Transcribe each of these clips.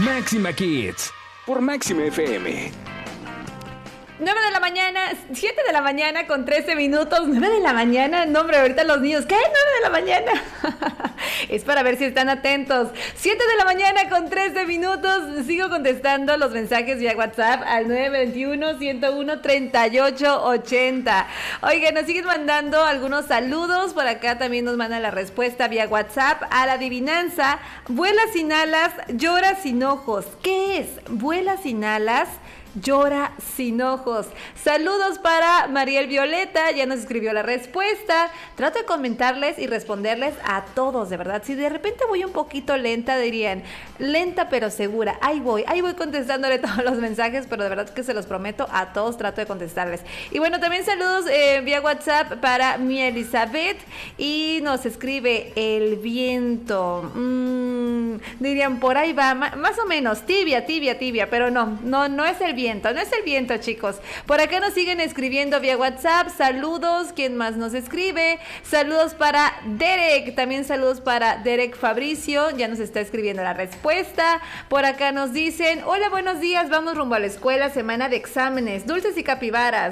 Máxima Kids por Máxima FM. 9 de la mañana, 7 de la mañana con 13 minutos. 9 de la mañana, no hombre, ahorita los niños, ¿qué? 9 de la mañana. Es para ver si están atentos. 7 de la mañana con 13 minutos. Sigo contestando los mensajes vía WhatsApp al 921-101-3880. Oigan, nos siguen mandando algunos saludos. Por acá también nos mandan la respuesta vía WhatsApp a la adivinanza. Vuela sin alas, llora sin ojos. ¿Qué es? Vuela sin alas, llora sin ojos. Saludos para Mariel Violeta, ya nos escribió la respuesta. Trato de comentarles y responderles a todos, de verdad. Si de repente voy un poquito lenta, dirían, lenta pero segura. Ahí voy contestándole todos los mensajes, pero de verdad que se los prometo, a todos trato de contestarles. Y bueno, también saludos vía WhatsApp para mi Elizabeth, y nos escribe el viento. Dirían, por ahí va, más o menos, tibia, pero no es el viento, chicos. Por acá nos siguen escribiendo vía WhatsApp. Saludos, ¿quién más nos escribe? Saludos para Derek, también saludos para Derek Fabricio, ya nos está escribiendo la respuesta. Por acá nos dicen, hola, buenos días, vamos rumbo a la escuela, semana de exámenes, dulces y capibaras,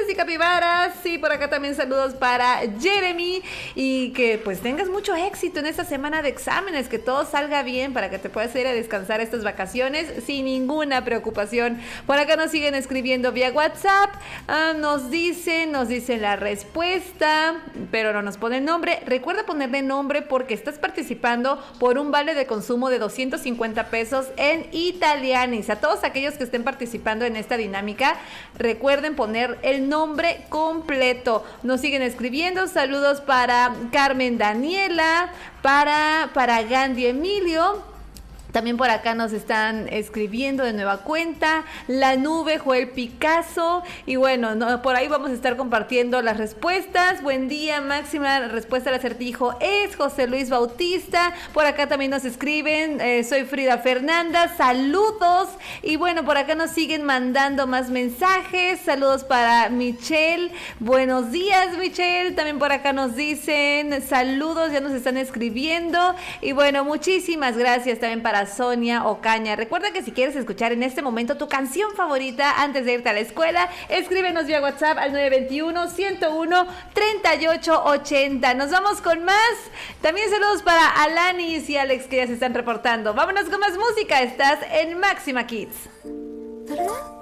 sí, por acá también saludos para Jeremy, y que pues tengas mucho éxito en esta semana de exámenes, que todo salga bien para que te puedas ir a descansar estas vacaciones sin ninguna preocupación. Por acá nos siguen escribiendo vía WhatsApp. Nos dicen la respuesta, pero no nos ponen nombre. Recuerda ponerle nombre porque estás participando por un vale de consumo de 250 pesos en Italianis. A todos aquellos que estén participando en esta dinámica, recuerden poner el nombre completo. Nos siguen escribiendo. Saludos para Carmen Daniela, para Gandhi Emilio. También por acá nos están escribiendo de nueva cuenta La Nube, Joel Picasso. Y bueno, por ahí vamos a estar compartiendo las respuestas. Buen día, Máxima. La respuesta al acertijo es José Luis Bautista. Por acá también nos escriben, soy Frida Fernanda. Saludos. Y bueno, por acá nos siguen mandando más mensajes. Saludos para Michelle. Buenos días, Michelle. También por acá nos dicen saludos, ya nos están escribiendo. Y bueno, muchísimas gracias también para Sonia Ocaña. Recuerda que si quieres escuchar en este momento tu canción favorita antes de irte a la escuela, escríbenos vía WhatsApp al 921-101-3880. Nos vamos con más. También saludos para Alanis y Alex, que ya se están reportando. Vámonos con más música. Estás en Máxima Kids. ¿Verdad?